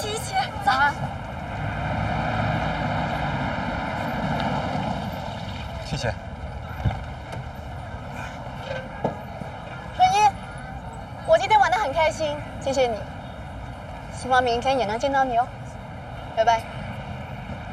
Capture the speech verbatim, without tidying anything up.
起一起，走。 谢谢。 任一，我今天玩的很开心，谢谢你。希望明天也能见到你哦，拜拜。